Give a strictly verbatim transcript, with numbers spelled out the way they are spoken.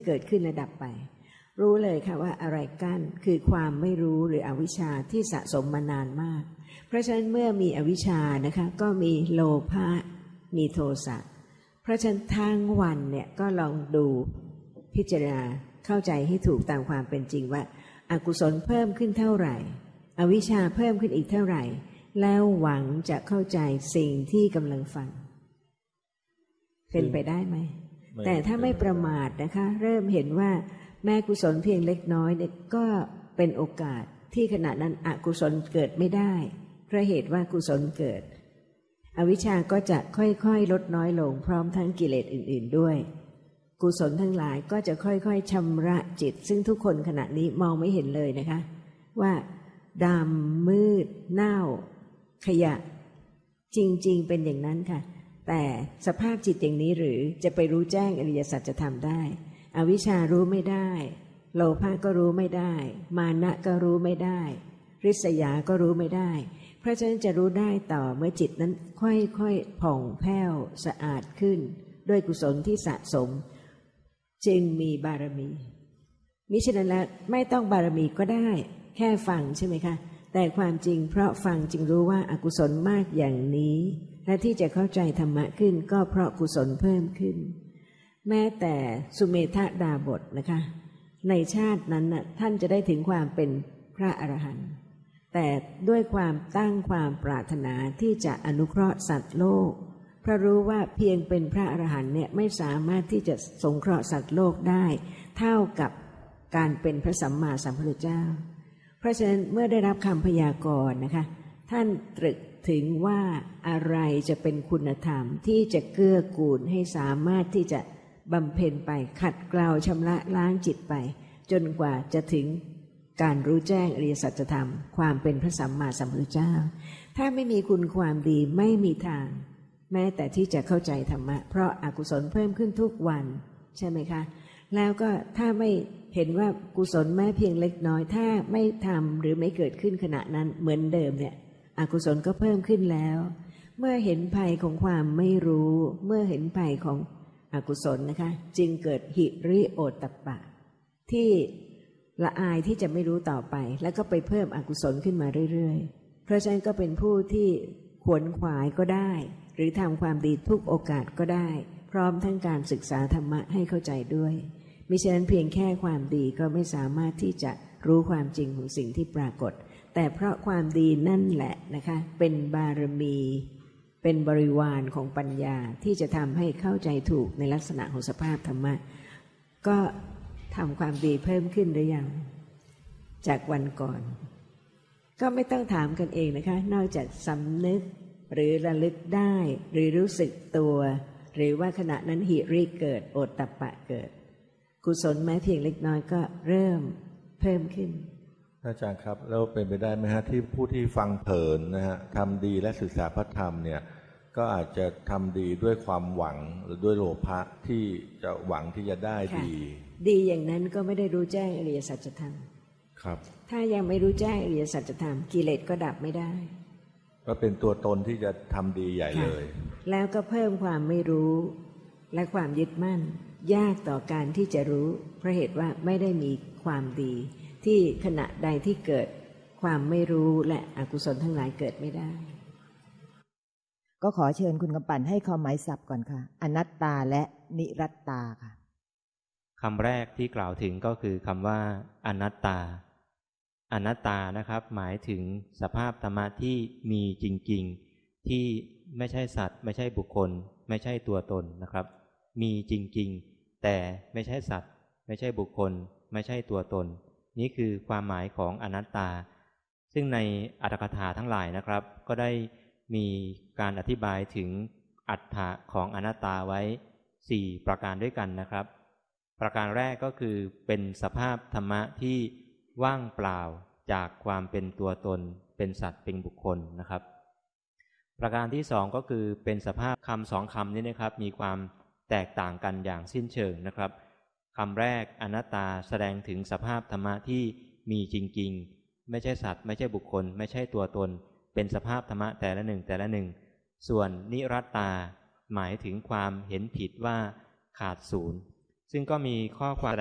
เกิดขึ้นและดับไปรู้เลยค่ะว่าอะไรกั้นคือความไม่รู้หรืออวิชชาที่สะสมมานานมากเพราะฉะนั้นเมื่อมีอวิชชานะคะก็มีโลภะมีโทสะเพราะฉะนั้นทั้งวันเนี่ยก็ลองดูพิจารณาเข้าใจให้ถูกตามความเป็นจริงว่าอกุศลเพิ่มขึ้นเท่าไหร่อวิชชาเพิ่มขึ้นอีกเท่าไหร่แล้วหวังจะเข้าใจสิ่งที่กำลังฟังเป็นไปได้ไหมแต่ถ้าไม่ประมาทนะคะเริ่มเห็นว่าแม้กุศลเพียงเล็กน้อยเนี่ยก็เป็นโอกาสที่ขณะนั้นอกุศลเกิดไม่ได้เพราะเหตุว่ากุศลเกิดอวิชชาก็จะค่อยๆลดน้อยลงพร้อมทั้งกิเลสอื่นๆด้วยกุศลทั้งหลายก็จะค่อยๆชำระจิตซึ่งทุกคนขณะนี้มองไม่เห็นเลยนะคะว่าดำมืดเน่าขยะจริงๆเป็นอย่างนั้นค่ะแต่สภาพจิตอย่างนี้หรือจะไปรู้แจ้งอริยสัจธรรมได้อวิชชารู้ไม่ได้โลภะก็รู้ไม่ได้มานะก็รู้ไม่ได้ริษยาก็รู้ไม่ได้เพราะฉะนั้นจะรู้ได้ต่อเมื่อจิตนั้นค่อยๆผ่องแผ้วสะอาดขึ้นด้วยกุศลที่สะสมจึงมีบารมีมิฉะนั้นแล้วไม่ต้องบารมีก็ได้แค่ฟังใช่ไหมคะแต่ความจริงเพราะฟังจึงรู้ว่าอกุศลมากอย่างนี้และที่จะเข้าใจธรรมะขึ้นก็เพราะกุศลเพิ่มขึ้นแม้แต่สุเมธดาบทนะคะในชาตินั้นน่ะท่านจะได้ถึงความเป็นพระอรหันต์แต่ด้วยความตั้งความปรารถนาที่จะอนุเคราะห์สัตว์โลกเพราะรู้ว่าเพียงเป็นพระอรหันต์เนี่ยไม่สามารถที่จะสงเคราะห์สัตว์โลกได้เท่ากับการเป็นพระสัมมาสัมพุทธเจ้าเพราะฉะนั้นเมื่อได้รับคำพยากรณ์นะคะท่านตรึกถึงว่าอะไรจะเป็นคุณธรรมที่จะเกื้อกูลให้สามารถที่จะบำเพ็ญไปขัดเกลาชำระล้างจิตไปจนกว่าจะถึงการรู้แจ้งอริยสัจธรรมความเป็นพระสัมมาสัมพุทธเจ้าถ้าไม่มีคุณความดีไม่มีทางแม้แต่ที่จะเข้าใจธรรมะเพราะอกุศลเพิ่มขึ้นทุกวันใช่ไหมคะแล้วก็ถ้าไม่เห็นว่ากุศลแม้เพียงเล็กน้อยถ้าไม่ทำหรือไม่เกิดขึ้นขณะนั้นเหมือนเดิมเนี่ยอกุศลก็เพิ่มขึ้นแล้วเมื่อเห็นภัยของความไม่รู้เมื่อเห็นภัยของอกุศลนะคะจึงเกิดหิริโอตตัปปะที่ละอายที่จะไม่รู้ต่อไปแล้วก็ไปเพิ่มอกุศลขึ้นมาเรื่อยๆเพราะฉะนั้นก็เป็นผู้ที่ขวนขวายก็ได้หรือทำความดีทุกโอกาสก็ได้พร้อมทั้งการศึกษาธรรมะให้เข้าใจด้วยมิฉะนั้นเพียงแค่ความดีก็ไม่สามารถที่จะรู้ความจริงของสิ่งที่ปรากฏแต่เพราะความดีนั่นแหละนะคะเป็นบารมีเป็นบริวารของปัญญาที่จะทำให้เข้าใจถูกในลักษณะของสภาพธรรมะก็ทำความดีเพิ่มขึ้นหรือยังจากวันก่อนก็ไม่ต้องถามกันเองนะคะนอกจากสำนึกหรือระลึกได้หรือรู้สึกตัวหรือว่าขณะนั้นหิริเกิดโอตตัปปะเกิดกุศลแม้เพียงเล็กน้อยก็เริ่มเพิ่มขึ้นอาจารย์ครับแล้วเป็นไปได้ไหมฮะที่ผู้ที่ฟังเผินนะฮะทำดีและศึกษาพระธรรมเนี่ยก็อาจจะทำดีด้วยความหวังหรือด้วยโลภะที่จะหวังที่จะได้ดีดีอย่างนั้นก็ไม่ได้รู้แจ้งอริยสัจธรรมครับถ้ายังไม่รู้แจ้งอริยสัจธรรมกิเลสก็ดับไม่ได้ก็เป็นตัวตนที่จะทำดีใหญ่เลยแล้วก็เพิ่มความไม่รู้และความยึดมั่นยากต่อการที่จะรู้เพราะเหตุว่าไม่ได้มีความดีที่ขณะใดที่เกิดความไม่รู้และอกุศลทั้งหลายเกิดไม่ได้ก็ขอเชิญคุณกำปั่นให้ความหมายศัพท์ก่อนค่ะอนัตตาและนิรัตตาค่ะคำแรกที่กล่าวถึงก็คือคำว่าอนัตตาอนัตตานะครับหมายถึงสภาพธรรมะที่มีจริงๆที่ไม่ใช่สัตว์ไม่ใช่บุคคลไม่ใช่ตัวตนนะครับมีจริงๆแต่ไม่ใช่สัตว์ไม่ใช่บุคคลไม่ใช่ตัวตนนี่คือความหมายของอนัตตาซึ่งในอรรถกถาทั้งหลายนะครับก็ได้มีการอธิบายถึงอรรถะของอนัตตาไว้สี่ประการด้วยกันนะครับประการแรกก็คือเป็นสภาพธรรมะที่ว่างเปล่าจากความเป็นตัวตนเป็นสัตว์เป็นบุคคลนะครับประการที่สองก็คือเป็นสภาพคำสองคำนี้นะครับมีความแตกต่างกันอย่างสิ้นเชิงนะครับคำแรกอนัตตาแสดงถึงสภาพธรรมะที่มีจริงๆไม่ใช่สัตว์ไม่ใช่บุคคลไม่ใช่ตัวตนเป็นสภาพธรรมะแต่ละหนึ่งแต่ละหนึ่งส่วนนิรัตตาหมายถึงความเห็นผิดว่าขาดศูนย์ซึ่งก็มีข้อความ